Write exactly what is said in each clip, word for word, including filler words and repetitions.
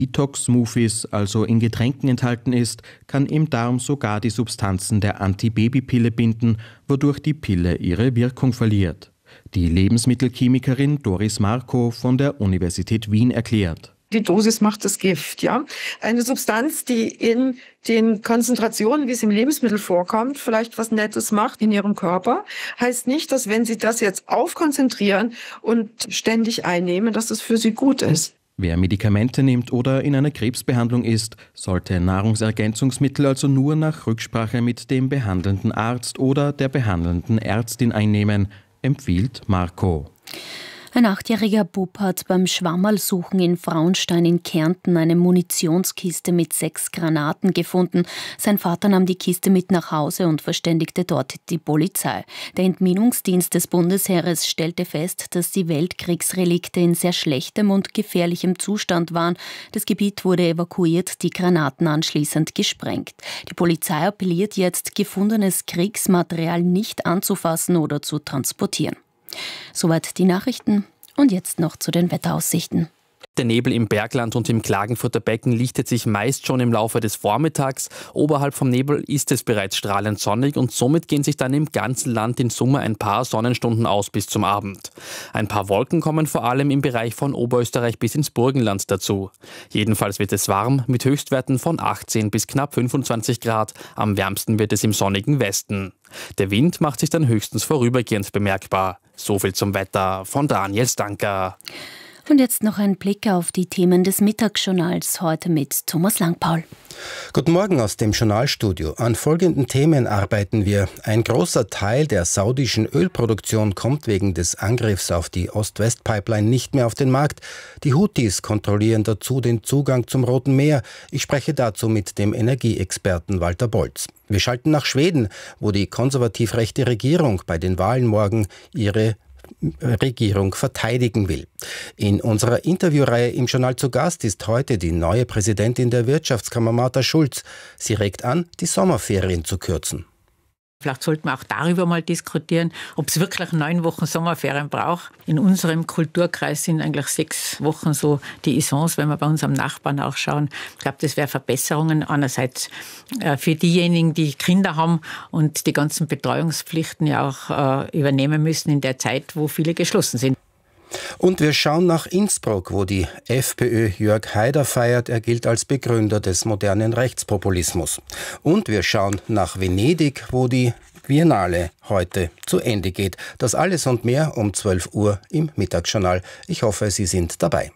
Detox-Smoothies, also in Getränken enthalten ist, kann im Darm sogar die Substanzen der Antibabypille binden, wodurch die Pille ihre Wirkung verliert. Die Lebensmittelchemikerin Doris Marko von der Universität Wien erklärt: Die Dosis macht das Gift, ja. Eine Substanz, die in den Konzentrationen, wie es im Lebensmittel vorkommt, vielleicht was Nettes macht in Ihrem Körper, heißt nicht, dass wenn Sie das jetzt aufkonzentrieren und ständig einnehmen, dass das für Sie gut ist. Wer Medikamente nimmt oder in einer Krebsbehandlung ist, sollte Nahrungsergänzungsmittel also nur nach Rücksprache mit dem behandelnden Arzt oder der behandelnden Ärztin einnehmen, empfiehlt Marko. Ein achtjähriger Bub hat beim Schwammerlsuchen in Frauenstein in Kärnten eine Munitionskiste mit sechs Granaten gefunden. Sein Vater nahm die Kiste mit nach Hause und verständigte dort die Polizei. Der Entminungsdienst des Bundesheeres stellte fest, dass die Weltkriegsrelikte in sehr schlechtem und gefährlichem Zustand waren. Das Gebiet wurde evakuiert, die Granaten anschließend gesprengt. Die Polizei appelliert jetzt, gefundenes Kriegsmaterial nicht anzufassen oder zu transportieren. Soweit die Nachrichten und jetzt noch zu den Wetteraussichten. Der Nebel im Bergland und im Klagenfurter Becken lichtet sich meist schon im Laufe des Vormittags. Oberhalb vom Nebel ist es bereits strahlend sonnig und somit gehen sich dann im ganzen Land in Summe ein paar Sonnenstunden aus bis zum Abend. Ein paar Wolken kommen vor allem im Bereich von Oberösterreich bis ins Burgenland dazu. Jedenfalls wird es warm mit Höchstwerten von achtzehn bis knapp fünfundzwanzig Grad. Am wärmsten wird es im sonnigen Westen. Der Wind macht sich dann höchstens vorübergehend bemerkbar. So viel zum Wetter von Daniel Stanker. Und jetzt noch ein Blick auf die Themen des Mittagsjournals, heute mit Thomas Langpaul. Guten Morgen aus dem Journalstudio. An folgenden Themen arbeiten wir. Ein großer Teil der saudischen Ölproduktion kommt wegen des Angriffs auf die Ost-West-Pipeline nicht mehr auf den Markt. Die Houthis kontrollieren dazu den Zugang zum Roten Meer. Ich spreche dazu mit dem Energieexperten Walter Bolz. Wir schalten nach Schweden, wo die konservativ-rechte Regierung bei den Wahlen morgen ihre Regierung verteidigen will. In unserer Interviewreihe im Journal zu Gast ist heute die neue Präsidentin der Wirtschaftskammer Martha Schulz. Sie regt an, die Sommerferien zu kürzen. Vielleicht sollten wir auch darüber mal diskutieren, ob es wirklich neun Wochen Sommerferien braucht. In unserem Kulturkreis sind eigentlich sechs Wochen so die Saisons, wenn wir bei unserem Nachbarn auch schauen. Ich glaube, das wäre Verbesserungen. Einerseits für diejenigen, die Kinder haben und die ganzen Betreuungspflichten ja auch übernehmen müssen in der Zeit, wo viele geschlossen sind. Und wir schauen nach Innsbruck, wo die FPÖ Jörg Haider feiert. Er gilt als Begründer des modernen Rechtspopulismus. Und wir schauen nach Venedig, wo die Biennale heute zu Ende geht. Das alles und mehr um zwölf Uhr im Mittagsjournal. Ich hoffe, Sie sind dabei.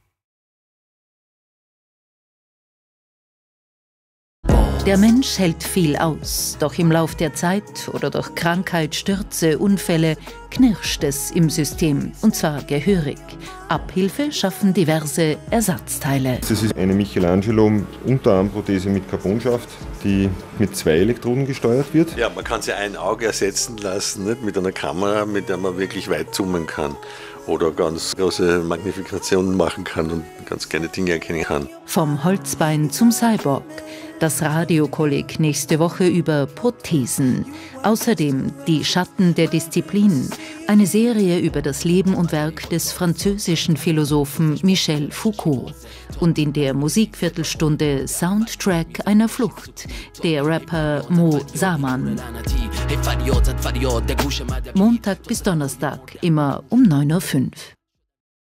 Der Mensch hält viel aus, doch im Lauf der Zeit oder durch Krankheit, Stürze, Unfälle knirscht es im System, und zwar gehörig. Abhilfe schaffen diverse Ersatzteile. Das ist eine Michelangelo Unterarmprothese mit Carbonschaft, die mit zwei Elektroden gesteuert wird. Ja, man kann sich ein Auge ersetzen lassen, nicht? Mit einer Kamera, mit der man wirklich weit zoomen kann. Oder ganz große Magnifikationen machen kann und ganz kleine Dinge erkennen kann. Vom Holzbein zum Cyborg. Das Radiokolleg nächste Woche über Prothesen. Außerdem Die Schatten der Disziplin, eine Serie über das Leben und Werk des französischen Philosophen Michel Foucault. Und in der Musikviertelstunde Soundtrack einer Flucht, der Rapper Mo Saman. Montag bis Donnerstag, immer um neun Uhr fünf.